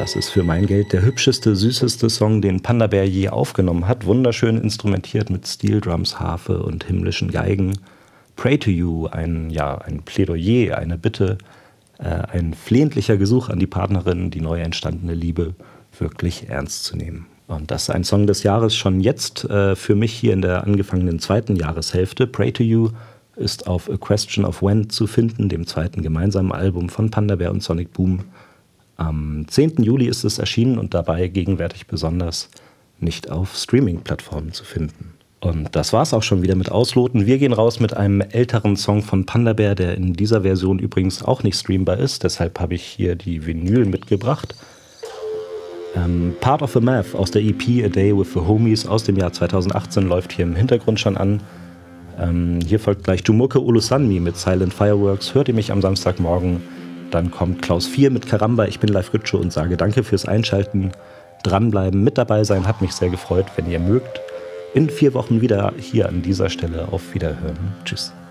Das ist für mein Geld der hübscheste, süßeste Song, den Panda Bear je aufgenommen hat. Wunderschön instrumentiert mit Steel Drums, Harfe und himmlischen Geigen. Pray to You, ein Plädoyer, eine Bitte, ein flehentlicher Gesuch an die Partnerin, die neu entstandene Liebe wirklich ernst zu nehmen. Und das ist ein Song des Jahres schon jetzt für mich hier in der angefangenen zweiten Jahreshälfte. Pray to You ist auf A Question of When zu finden, dem zweiten gemeinsamen Album von Panda Bear und Sonic Boom. Am 10. Juli ist es erschienen und dabei gegenwärtig besonders nicht auf Streaming-Plattformen zu finden. Und das war's auch schon wieder mit Ausloten. Wir gehen raus mit einem älteren Song von Panda Bear, der in dieser Version übrigens auch nicht streambar ist. Deshalb habe ich hier die Vinyl mitgebracht. Part of the Math aus der EP A Day with the Homies aus dem Jahr 2018 läuft hier im Hintergrund schon an. Hier folgt gleich Jumuke Ulusanmi mit Silent Fireworks. Hört ihr mich am Samstagmorgen? Dann kommt Klaus 4 mit Karamba. Ich bin Live Ritscho und sage danke fürs Einschalten. Dranbleiben, mit dabei sein, hat mich sehr gefreut, wenn ihr mögt. In 4 Wochen wieder hier an dieser Stelle. Auf Wiederhören. Tschüss.